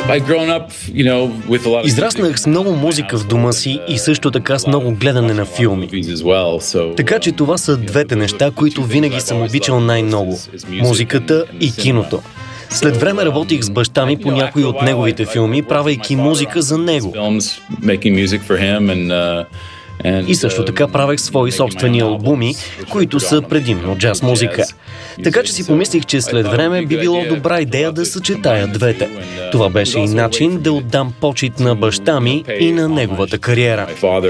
Израснах с много музика в дома си и също така с много гледане на филми. Така че това са двете неща, които винаги съм обичал най-много – музиката и киното. След време работих с баща ми по някои от неговите филми, правейки музика за него. И също така правех свои собствени албуми, които са предимно джаз музика. Така че си помислих, че след време би било добра идея да съчетая двете. Това беше и начин да отдам почит на баща ми и на неговата кариера.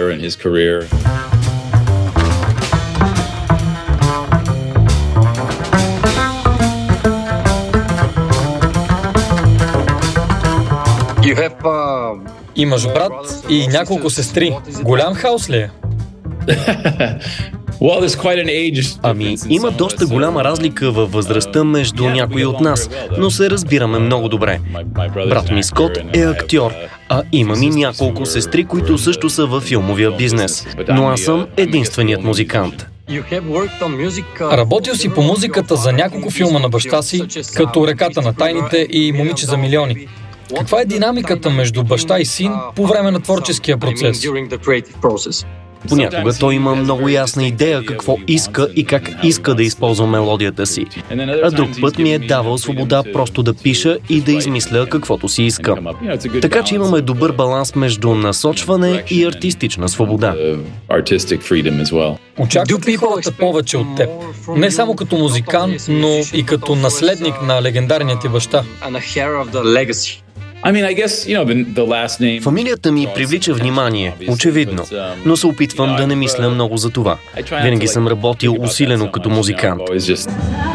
Имаш брат и няколко сестри. Голям хаос ли е? Ами, има доста голяма разлика във възрастта между някои от нас, но се разбираме много добре. Брат ми Скот е актьор, а имам и няколко сестри, които също са във филмовия бизнес, но аз съм единственият музикант. Работил си по музиката за няколко филма на баща си, като Реката на тайните и Момиче за милиони. Каква е динамиката между баща и син по време на творческия процес? Понякога той има много ясна идея какво иска и как иска да използва мелодията си. А друг път ми е давал свобода просто да пиша и да измисля каквото си иска. Така че имаме добър баланс между насочване и артистична свобода. Очакват ли хората повече от теб? Не само като музикант, но и като наследник на легендарния ти баща. Фамилията ми привлича внимание, очевидно, но се опитвам да не мисля много за това. Винаги съм работил усилено като музикант.